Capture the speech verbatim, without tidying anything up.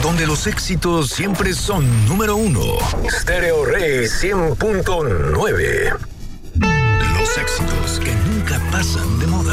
donde los éxitos siempre son número uno. Stereo Rey cien punto nueve.